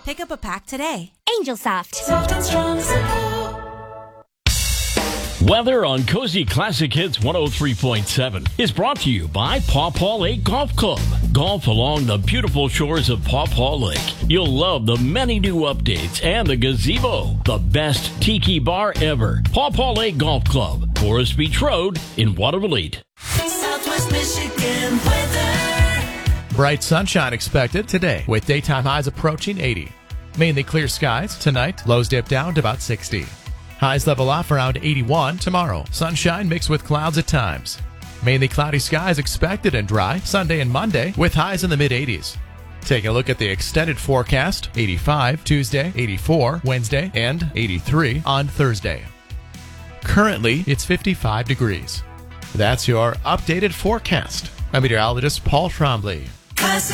Pick up a pack today. Angel Soft. Soft and strong as a pillow. Weather on Cozy Classic Hits 103.7 is brought to you by Paw Paw Lake Golf Club. Golf along the beautiful shores of Paw Paw Lake. You'll love the many new updates and the gazebo, the best tiki bar ever. Paw Paw Lake Golf Club, Forest Beach Road in Watervliet. Southwest Michigan weather. Bright sunshine expected today with daytime highs approaching 80. Mainly clear skies tonight. Lows dip down to about 60. Highs level off around 81 tomorrow. Sunshine mixed with clouds at times. Mainly cloudy skies expected and dry Sunday and Monday with highs in the mid-80s. Taking a look at the extended forecast, 85 Tuesday, 84 Wednesday, and 83 on Thursday. Currently, it's 55 degrees. That's your updated forecast. I'm meteorologist Paul Trombley. Classic.